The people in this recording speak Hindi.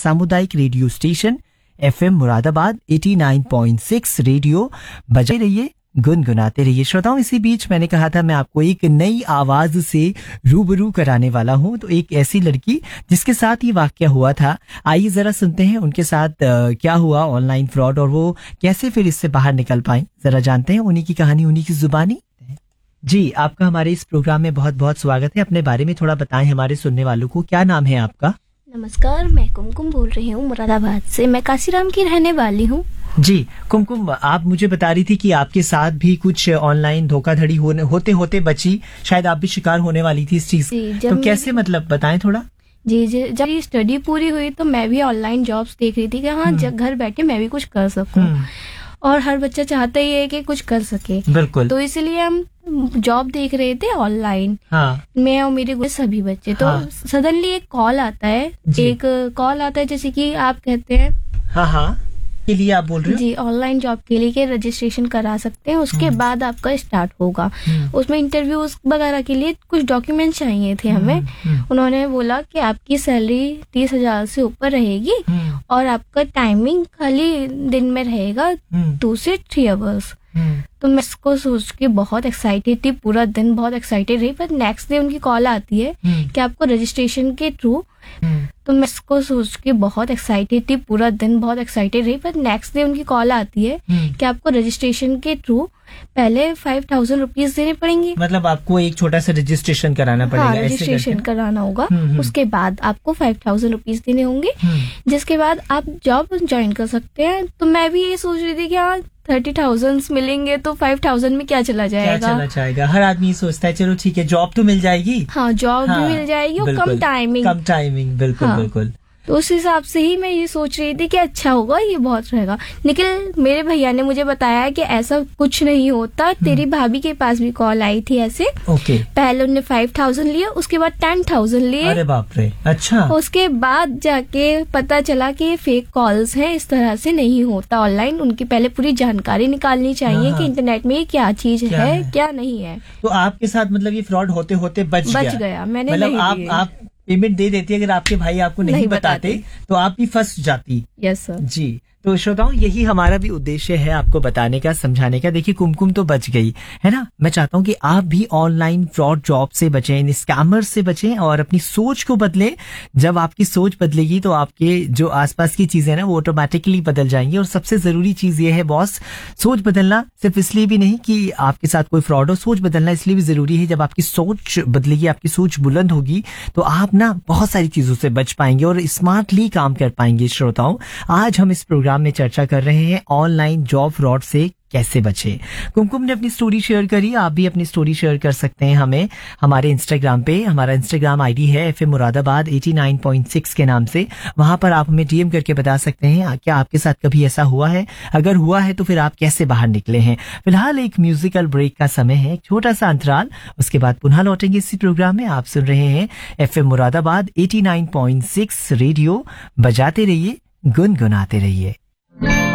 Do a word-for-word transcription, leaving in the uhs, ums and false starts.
सामुदायिक radio station FM Moradabad eighty nine point six radio बजाते रहिए, गुनगुनाते रहिए। श्रोताओं, इसी बीच मैंने कहा था मैं आपको एक नई आवाज से रूबरू कराने वाला हूं, तो एक ऐसी लड़की जिसके साथ ये वाकया हुआ था, आइए जरा सुनते हैं उनके साथ आ, क्या हुआ ऑनलाइन फ्रॉड और वो कैसे फिर इससे बाहर निकल पाए। जरा जानते हैं उन्हीं की कहानी, उन्हीं की जुबानी। जी, आपका हमारे इस प्रोग्राम में बहुत बहुत स्वागत है। अपने बारे में थोड़ा बताएं हमारे सुनने वालों को, क्या नाम है आपका? नमस्कार, मैं कुमकुम बोल रही हूँ मुरादाबाद से। मैं काशीराम की रहने वाली हूँ। जी कुमकुम, आप मुझे बता रही थी कि आपके साथ भी कुछ ऑनलाइन धोखाधड़ी होने होते होते बची, शायद आप भी शिकार होने वाली थी इस चीज। तो कैसे, मतलब बताएं थोड़ा। जी जी जब ये स्टडी पूरी हुई तो मैं भी ऑनलाइन जॉब्स देख रही थी कि हाँ घर बैठे मैं भी कुछ कर सकूं, और हर बच्चा चाहता ही है कि कुछ कर सके। बिल्कुल। तो इसलिए हम जॉब देख रहे थे ऑनलाइन। हाँ। मैं और मेरे सभी बच्चे। तो हाँ। सडनली एक कॉल आता है, एक कॉल आता है जैसे कि आप कहते हैं हाँ हाँ के लिए आप बोल रहे हो? जी, ऑनलाइन जॉब के लिए के रजिस्ट्रेशन करा सकते हैं, उसके बाद आपका स्टार्ट होगा। उसमें इंटरव्यूज वगैरह के लिए कुछ डॉक्यूमेंट चाहिए थे हमें। उन्होंने बोला कि आपकी सैलरी तीस हजार से ऊपर रहेगी और आपका टाइमिंग खाली दिन में रहेगा टू से थ्री आवर्स। तो मैं इसको सोच के बहुत एक्साइटेड थी, पूरा दिन बहुत एक्साइटेड रही। पर नेक्स्ट डे उनकी कॉल आती है कि आपको रजिस्ट्रेशन के थ्रू, तो मैं इसको सोच के बहुत एक्साइटेड थी, पूरा दिन बहुत एक्साइटेड रही। पर नेक्स्ट डे उनकी कॉल आती है कि आपको रजिस्ट्रेशन के थ्रू पहले फाइव थाउजेंड रुपीज देने पड़ेंगे। मतलब आपको एक छोटा सा रजिस्ट्रेशन कराना पड़ेगा। हाँ, रजिस्ट्रेशन कराना होगा। उसके बाद आपको फाइव थाउजेंड रुपीज देने होंगे, जिसके बाद आप जॉब ज्वाइन कर सकते हैं। तो मैं भी ये सोच रही थी कि हाँ थर्टी थाउजेंड मिलेंगे तो फाइव थाउजेंड में क्या चला जाएगा, क्या चला जाएगा। हर आदमी सोचता है चलो ठीक है जॉब तो मिल जाएगी। हाँ, जॉब हाँ, भी मिल जाएगी और कम टाइमिंग कम टाइमिंग बिल्कुल हाँ, बिल्कुल। तो उस हिसाब से ही मैं ये सोच रही थी कि अच्छा होगा, ये बहुत रहेगा। निखिल, मेरे भैया ने मुझे बताया कि ऐसा कुछ नहीं होता। तेरी भाभी के पास भी कॉल आई थी ऐसे। ओके। पहले उन्होंने फाइव थाउजेंड लिए, उसके बाद टेन थाउजेंड लिए। अरे बाप रे। अच्छा। उसके बाद जाके पता चला कि ये फेक कॉल्स हैं, इस तरह से नहीं होता ऑनलाइन। उनकी पहले पूरी जानकारी निकालनी चाहिए कि इंटरनेट में ये क्या चीज है, है क्या नहीं है। तो आपके साथ मतलब ये फ्रॉड होते होते बच बच गया। मैंने मतलब आप आप पेमेंट दे देती, अगर आपके भाई आपको नहीं, नहीं बताते, बताते तो आप भी फंस जाती। Yes sir. जी, तो श्रोताओं, यही हमारा भी उद्देश्य है आपको बताने का, समझाने का। देखिए कुमकुम तो बच गई है ना, मैं चाहता हूँ कि आप भी ऑनलाइन फ्रॉड जॉब से बचें, इन स्कैमर्स से बचें और अपनी सोच को बदलें। जब आपकी सोच बदलेगी तो आपके जो आसपास की चीजें ना वो ऑटोमेटिकली बदल जाएंगी। और सबसे जरूरी चीज ये है बॉस, सोच बदलना सिर्फ इसलिए भी नहीं कि आपके साथ कोई फ्रॉड हो, सोच बदलना इसलिए भी जरूरी है। जब आपकी सोच बदलेगी, आपकी सोच बुलंद होगी, तो आप ना बहुत सारी चीजों से बच पाएंगे और स्मार्टली काम कर पाएंगे। श्रोताओं, आज हम इस प्रोग्राम में चर्चा कर रहे हैं ऑनलाइन जॉब फ्रॉड से कैसे बचे। कुमकुम ने अपनी स्टोरी शेयर करी, आप भी अपनी स्टोरी शेयर कर सकते हैं हमें हमारे इंस्टाग्राम पे। हमारा इंस्टाग्राम आईडी है FM Moradabad eighty nine point six के नाम से। वहां पर आप हमें डीएम करके बता सकते हैं क्या आपके साथ कभी ऐसा हुआ है, अगर हुआ है तो फिर आप कैसे बाहर निकले हैं। फिलहाल एक म्यूजिकल ब्रेक का समय है, एक छोटा सा अंतराल, उसके बाद पुनः लौटेंगे इसी प्रोग्राम में। आप सुन रहे हैं FM Moradabad eighty nine point six radio बजाते रहिए, गुनगुनाते रहिए।